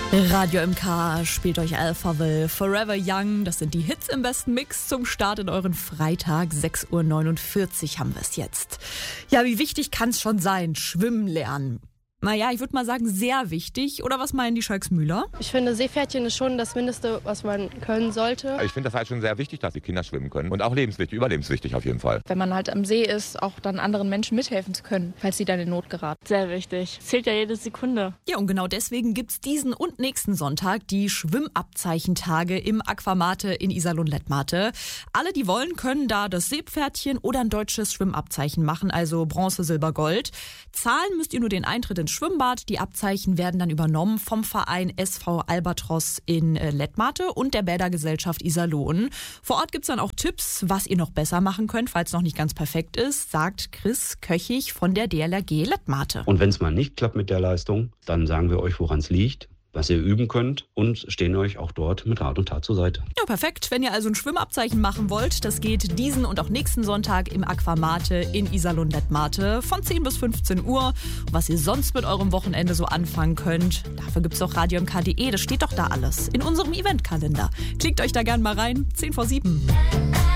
Radio MK spielt euch Alphaville, Forever Young. Das sind die Hits im besten Mix zum Start in euren Freitag. 6:49 Uhr haben wir es jetzt. Ja, wie wichtig kann es schon sein? Schwimmen lernen. Naja, ich würde mal sagen, sehr wichtig. Oder was meinen die Schalksmühler? Ich finde, Seepferdchen ist schon das Mindeste, was man können sollte. Ich finde das halt schon sehr wichtig, dass die Kinder schwimmen können. Und auch lebenswichtig, überlebenswichtig auf jeden Fall. Wenn man halt am See ist, auch dann anderen Menschen mithelfen zu können, falls sie dann in Not geraten. Sehr wichtig. Zählt ja jede Sekunde. Ja, und genau deswegen gibt's diesen und nächsten Sonntag die Schwimmabzeichentage im Aquamate in Iserlohn-Lettmate. Alle, die wollen, können da das Seepferdchen oder ein deutsches Schwimmabzeichen machen, also Bronze, Silber, Gold. Zahlen müsst ihr nur den Eintritt ins Schwimmbad. Die Abzeichen werden dann übernommen vom Verein SV Albatros in Lettmate und der Bädergesellschaft Iserlohn. Vor Ort gibt's dann auch Tipps, was ihr noch besser machen könnt, falls es noch nicht ganz perfekt ist, sagt Chris Köchig von der DLRG Lettmate. Und wenn es mal nicht klappt mit der Leistung, dann sagen wir euch, woran es liegt, was ihr üben könnt und stehen euch auch dort mit Rat und Tat zur Seite. Ja, perfekt. Wenn ihr also ein Schwimmabzeichen machen wollt, das geht diesen und auch nächsten Sonntag im Aquamate in Iserlohn-Lettmate von 10 bis 15 Uhr. Was ihr sonst mit eurem Wochenende so anfangen könnt, dafür gibt's doch radiomk.de, das steht doch da alles in unserem Eventkalender. Klickt euch da gern mal rein, 6:50.